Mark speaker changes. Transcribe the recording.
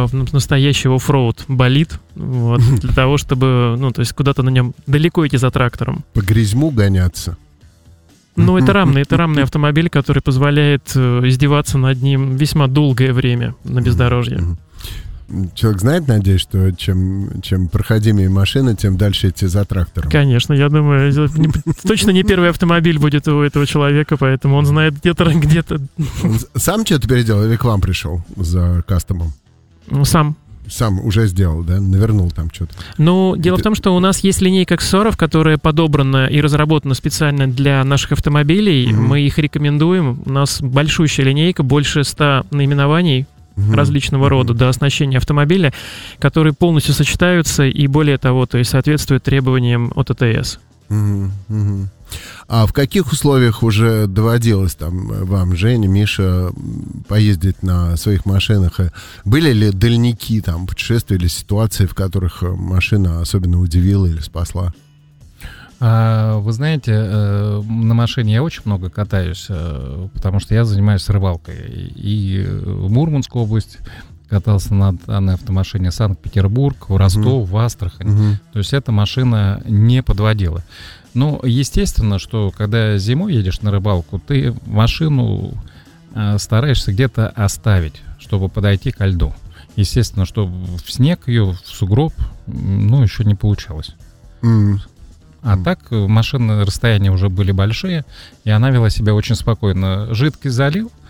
Speaker 1: настоящий оффроуд болид, вот, для того, чтобы, то есть куда-то на нем далеко идти за трактором.
Speaker 2: По грязьму гоняться.
Speaker 1: Ну, это рамный автомобиль, который позволяет издеваться над ним весьма долгое время на бездорожье.
Speaker 2: Человек знает, надеюсь, что чем проходимее машина, тем дальше идти за трактором.
Speaker 1: Конечно, я думаю, точно не первый автомобиль будет у этого человека, поэтому он знает где-то...
Speaker 2: Он сам что-то переделал или к вам пришел за кастомом?
Speaker 1: Сам.
Speaker 2: Сам уже сделал, да? Навернул там что-то.
Speaker 1: Ну, дело в том, что у нас есть линейка аксессуаров, которая подобрана и разработана специально для наших автомобилей. Мы их рекомендуем. У нас большущая линейка, больше 100 наименований различного рода до оснащения автомобиля, которые полностью сочетаются и, более того, то есть соответствуют требованиям ОТТС.
Speaker 2: А в каких условиях уже доводилось там вам, Женя, Миша, поездить на своих машинах? Были ли дальники, там, путешествия или ситуации, в которых машина особенно удивила или спасла?
Speaker 3: Вы знаете, на машине я очень много катаюсь, потому что я занимаюсь рыбалкой. И в Мурманскую область катался на данной автомашине, Санкт-Петербург, в Ростов, в Астрахань. То есть эта машина не подводила. Но естественно, что когда зимой едешь на рыбалку, ты машину стараешься где-то оставить, чтобы подойти ко льду. Естественно, что в снег ее, в сугроб, еще не получалось. А так машины, расстояния уже были большие, и она вела себя очень спокойно. Жидкость залил,